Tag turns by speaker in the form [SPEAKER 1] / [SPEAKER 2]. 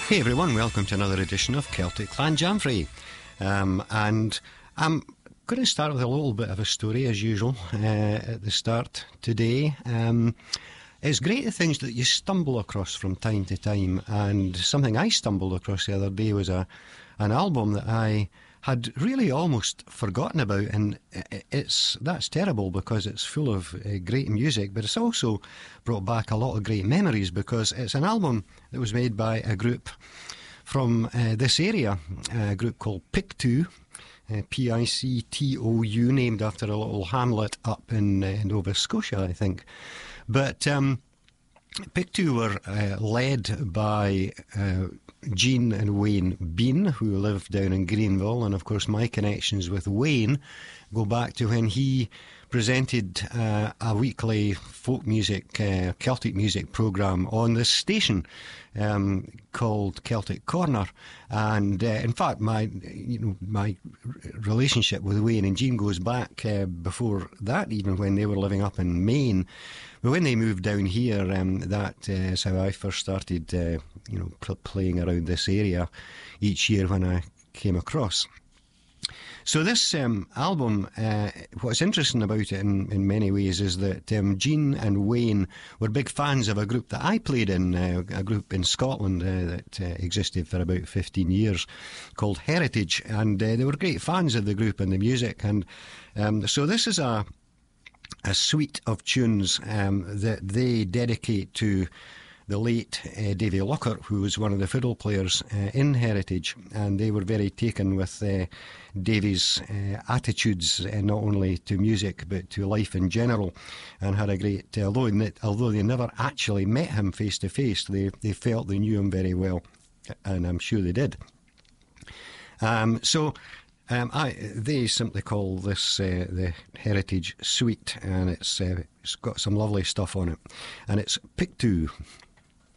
[SPEAKER 1] Hey everyone, welcome to another edition of Celtic Clan Jamfrey. And I'm going to start with a little bit of a story as usual at the start today. It's great the things that you stumble across from time to time, and something I stumbled across the other day was an album that I had really almost forgotten about, and that's terrible because it's full of great music, but it's also brought back a lot of great memories because it's an album that was made by a group from this area, a group called Pictou, Pictou, named after a little hamlet up in Nova Scotia, I think. But Pictou were led by Jean and Wayne Bean, who lived down in Greenville, and of course my connections with Wayne go back to when he presented a weekly folk music, Celtic music programme on this station called Celtic Corner. And in fact, my relationship with Wayne and Jean goes back before that, even when they were living up in Maine. But when they moved down here, that is how I first started, playing around this area each year when I came across. So this album, what's interesting about it in many ways is that Jean and Wayne were big fans of a group that I played in, a group in Scotland that existed for about 15 years called Heritage, and they were great fans of the group and the music. And so this is a suite of tunes that they dedicate to the late Davy Lockhart, who was one of the fiddle players in Heritage, and they were very taken with Davy's attitudes, not only to music but to life in general, and had a great, although they never actually met him face to face, they felt they knew him very well, and I'm sure they did. They simply call this the Heritage Suite, and it's got some lovely stuff on it, and it's Pictou.